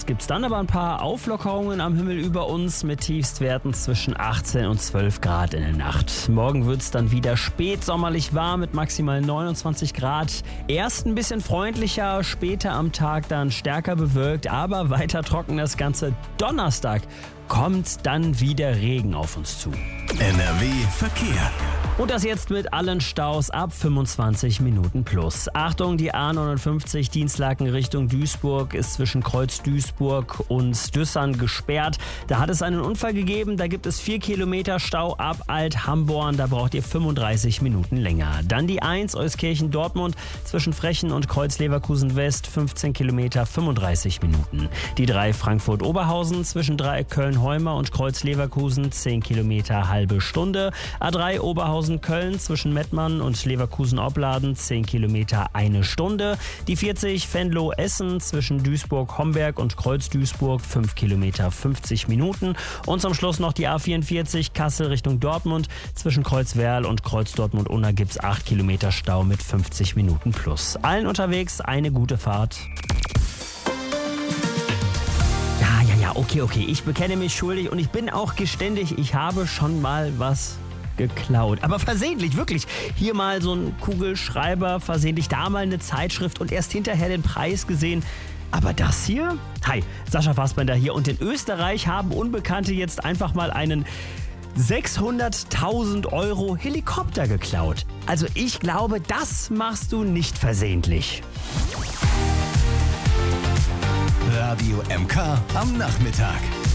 gibt es dann aber ein paar Auflockerungen am Himmel über uns mit Tiefstwerten zwischen 18 und 12 Grad in der Nacht. Morgen wird es dann wieder spätsommerlich warm mit maximal 29 Grad. Erst ein bisschen freundlicher, später am Tag dann stärker bewölkt, aber weiter trocken das Ganze. Donnerstag kommt dann wieder Regen auf uns zu. NRW Verkehr. Und das jetzt mit allen Staus ab 25 Minuten plus. Achtung, die A59 Dienstlaken Richtung Duisburg ist zwischen Kreuz Duisburg und Düssern gesperrt. Da hat es einen Unfall gegeben, da gibt es 4 Kilometer Stau ab Alt-Hamborn, da braucht ihr 35 Minuten länger. Dann die 1 Euskirchen-Dortmund zwischen Frechen und Kreuz Leverkusen West, 15 Kilometer, 35 Minuten. Die 3 Frankfurt-Oberhausen zwischen Dreieck Köln-Heumer und Kreuz Leverkusen, 10 Kilometer, halbe Stunde. A3 Oberhausen-Köln zwischen Mettmann und Leverkusen-Opladen, 10 Kilometer, 1 Stunde. Die 40 Venlo-Essen zwischen Duisburg-Homberg und Kreuz Duisburg, 5 Kilometer, 50 Minuten. Und zum Schluss noch die A44 Kassel Richtung Dortmund. Zwischen Kreuz Werl und Kreuz Dortmund-Unna gibt es 8 Kilometer Stau mit 50 Minuten plus. Allen unterwegs eine gute Fahrt. Okay, ich bekenne mich schuldig und ich bin auch geständig, ich habe schon mal was geklaut. Aber versehentlich, wirklich. Hier mal so ein Kugelschreiber, versehentlich da mal eine Zeitschrift und erst hinterher den Preis gesehen. Aber das hier? Hi, Sascha Fassbender hier und in Österreich haben Unbekannte jetzt einfach mal einen 600.000 € Helikopter geklaut. Also ich glaube, das machst du nicht versehentlich. Radio MK am Nachmittag.